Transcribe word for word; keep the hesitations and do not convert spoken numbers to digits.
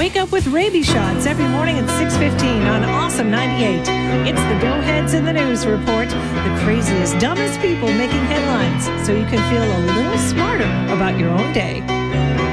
Wake up with Rabies shots every morning at six fifteen on Awesome ninety-eight. It's the Go Heads in the News Report, the craziest, dumbest people making headlines, so you can feel a little smarter about your own day.